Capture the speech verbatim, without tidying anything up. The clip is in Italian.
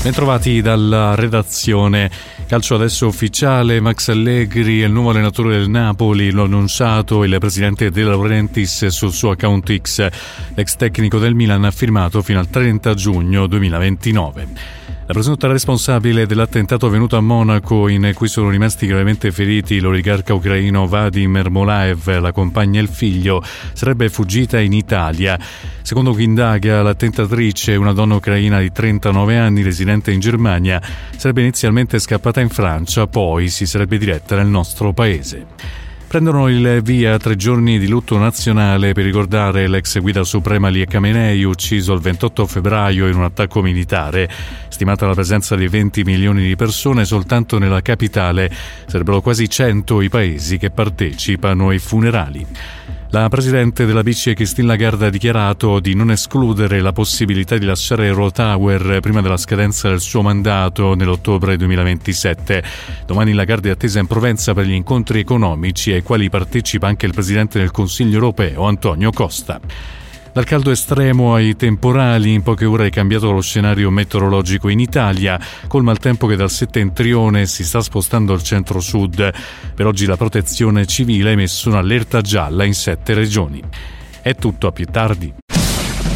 Bentrovati dalla redazione. Calcio adesso ufficiale, Max Allegri è il nuovo allenatore del Napoli, lo ha annunciato il presidente De Laurentiis sul suo account X. L'ex tecnico del Milan ha firmato fino al trenta giugno duemilaventinove. La presunta responsabile dell'attentato avvenuto a Monaco, in cui sono rimasti gravemente feriti l'oligarca ucraino Vadim Ermolaev, la compagna e il figlio, sarebbe fuggita in Italia. Secondo chi indaga, l'attentatrice, una donna ucraina di trentanove anni residente in Germania, sarebbe inizialmente scappata in Francia, poi si sarebbe diretta nel nostro paese. Prendono il via tre giorni di lutto nazionale per ricordare l'ex guida suprema Ali Khamenei, ucciso il ventotto febbraio in un attacco militare. Stimata la presenza di venti milioni di persone soltanto nella capitale, sarebbero quasi cento i paesi che partecipano ai funerali. La presidente della B C E Christine Lagarde ha dichiarato di non escludere la possibilità di lasciare Eurotower prima della scadenza del suo mandato nell'ottobre duemilaventisette. Domani Lagarde è attesa in Provenza per gli incontri economici ai quali partecipa anche il presidente del Consiglio europeo Antonio Costa. Dal caldo estremo ai temporali, in poche ore è cambiato lo scenario meteorologico in Italia, col maltempo che dal settentrione si sta spostando al centro-sud. Per oggi la protezione civile ha emesso un'allerta gialla in sette regioni. È tutto, a più tardi.